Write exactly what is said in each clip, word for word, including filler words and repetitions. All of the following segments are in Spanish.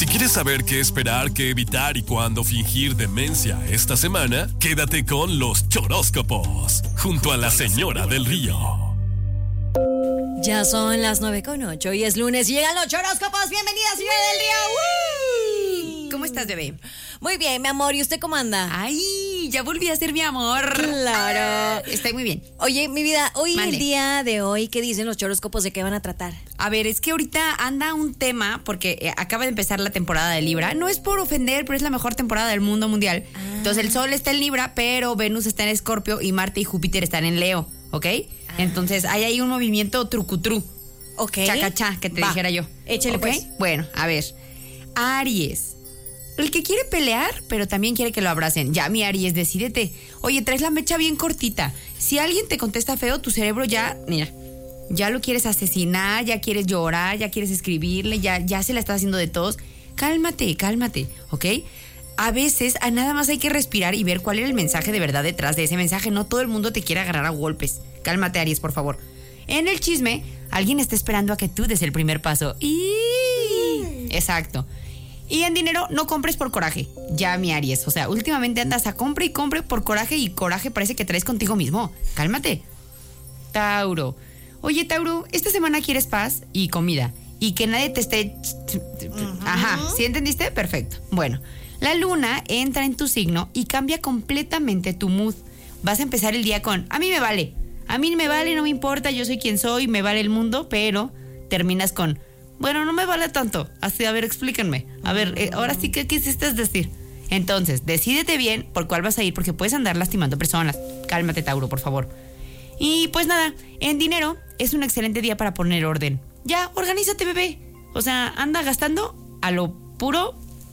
quieres saber qué esperar, qué evitar y cuándo fingir demencia esta semana, quédate con los choróscopos, junto a la señora del río. Ya son las nueve con ocho y es lunes y llegan los choróscopos. Bienvenida, señora del río. ¡Uy! ¿Cómo estás, bebé? Muy bien, mi amor. ¿Y usted cómo anda? Ay, ya volví a ser mi amor. Claro. Estoy muy bien. Oye, mi vida, hoy, Mande. el día de hoy, ¿qué dicen los choróscopos? ¿De qué van a tratar? A ver, es que ahorita anda un tema, porque eh, acaba de empezar la temporada de Libra. No es por ofender, pero es la mejor temporada del mundo mundial. Ah. Entonces, el Sol está en Libra, pero Venus está en Escorpio y Marte y Júpiter están en Leo, ¿ok? Ah. Entonces, hay ahí un movimiento trucutru. Ok. Chacachá, que te Va. dijera yo. Échale, ¿Ok? pues. Bueno, a ver. Aries. El que quiere pelear, pero también quiere que lo abracen. Ya, mi Aries, decídete. Oye, traes la mecha bien cortita. Si alguien te contesta feo, tu cerebro ya, mira, ya lo quieres asesinar, ya quieres llorar, ya quieres escribirle, ya, ya se la estás haciendo de todos. Cálmate, cálmate, ¿ok? A veces a nada más hay que respirar y ver cuál era el mensaje de verdad detrás de ese mensaje. No todo el mundo te quiere agarrar a golpes. Cálmate, Aries, por favor. En el chisme, alguien está esperando a que tú des el primer paso. Y... Exacto. Y en dinero, no compres por coraje. Ya, mi Aries. O sea, últimamente andas a compra y compre por coraje y coraje parece que traes contigo mismo. Cálmate. Tauro. Oye, Tauro, esta semana quieres paz y comida. Y que nadie te esté... Uh-huh. Ajá, ¿sí entendiste? Perfecto. Bueno, la luna entra en tu signo y cambia completamente tu mood. Vas a empezar el día con, a mí me vale. A mí me vale, no me importa, yo soy quien soy, me vale el mundo, pero terminas con... Bueno, no me vale tanto. Así, a ver, explíquenme. A ver, eh, ahora sí, ¿qué quisiste decir? Entonces, decídete bien por cuál vas a ir, porque puedes andar lastimando personas. Cálmate, Tauro, por favor. Y pues nada, en dinero es un excelente día para poner orden. Ya, organízate, bebé. O sea, anda gastando a lo puro.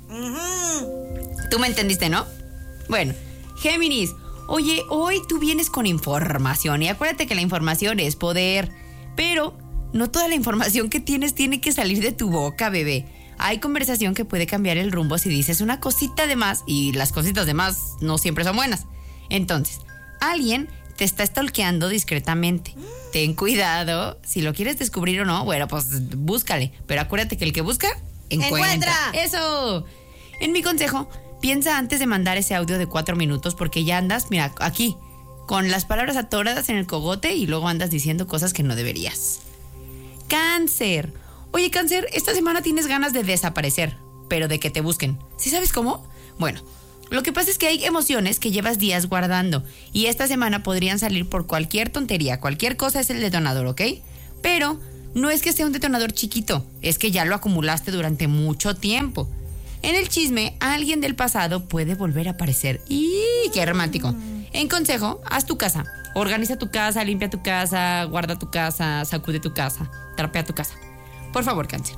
Uh-huh. Tú me entendiste, ¿no? Bueno, Géminis. Oye, hoy tú vienes con información. Y acuérdate que la información es poder. Pero... no toda la información que tienes tiene que salir de tu boca, bebé. Hay conversación que puede cambiar el rumbo si dices una cosita de más y las cositas de más no siempre son buenas. Entonces, alguien te está stalkeando discretamente. Ten cuidado. Si lo quieres descubrir o no, bueno, pues búscale. Pero acuérdate que el que busca, encuentra. ¡Encuentra! ¡Eso! En mi consejo, piensa antes de mandar ese audio de cuatro minutos porque ya andas, mira, aquí, con las palabras atoradas en el cogote y luego andas diciendo cosas que no deberías. Cáncer. Oye, Cáncer, esta semana tienes ganas de desaparecer, pero de que te busquen. ¿Sí sabes cómo? Bueno, lo que pasa es que hay emociones que llevas días guardando y esta semana podrían salir por cualquier tontería. Cualquier cosa es el detonador, ¿ok? Pero no es que sea un detonador chiquito, es que ya lo acumulaste durante mucho tiempo. En el chisme, alguien del pasado puede volver a aparecer. ¡Y qué romántico! En consejo, haz tu casa. Organiza tu casa, limpia tu casa, guarda tu casa, sacude tu casa, trapea tu casa. Por favor, Cáncer.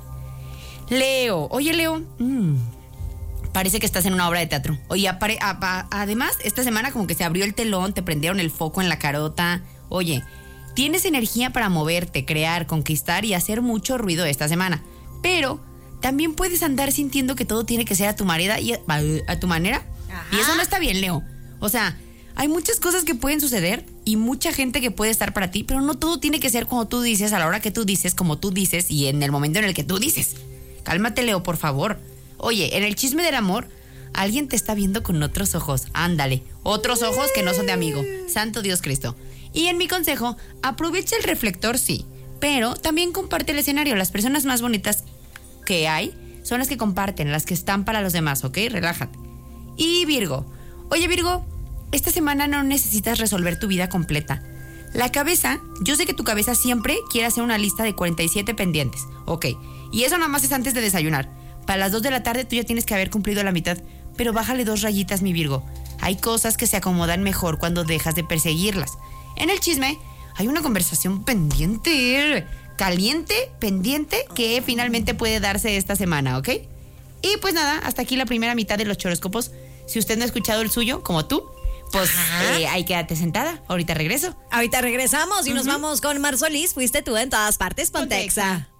Leo. Oye, Leo. Mmm, parece que estás en una obra de teatro. Oye, apare, a, a, además, esta semana como que se abrió el telón, te prendieron el foco en la carota. Oye, tienes energía para moverte, crear, conquistar y hacer mucho ruido esta semana. Pero también puedes andar sintiendo que todo tiene que ser a tu manera y a, a tu manera. Ajá. Y eso no está bien, Leo. O sea... hay muchas cosas que pueden suceder y mucha gente que puede estar para ti, pero no todo tiene que ser como tú dices, a la hora que tú dices, como tú dices y en el momento en el que tú dices. Cálmate, Leo, por favor. Oye, en el chisme del amor, alguien te está viendo con otros ojos. Ándale, otros ojos que no son de amigo. Santo Dios Cristo. Y en mi consejo, aprovecha el reflector, sí, pero también comparte el escenario. Las personas más bonitas que hay son las que comparten, las que están para los demás, ¿ok? Relájate. Y Virgo. Oye, Virgo, esta semana no necesitas resolver tu vida completa. La cabeza, yo sé que tu cabeza siempre quiere hacer una lista de cuarenta y siete pendientes. Ok, y eso nada más es antes de desayunar. Para las dos de la tarde tú ya tienes que haber cumplido la mitad. Pero bájale dos rayitas, mi Virgo. Hay cosas que se acomodan mejor cuando dejas de perseguirlas. En el chisme hay una conversación pendiente, caliente, pendiente, que finalmente puede darse esta semana, ¿ok? Y pues nada, hasta aquí la primera mitad de los choróscopos. Si usted no ha escuchado el suyo, como tú, pues eh, ahí quédate sentada. Ahorita regreso. Ahorita regresamos y uh-huh. nos vamos con Mar Solís. Fuiste tú en todas partes, Pontexa.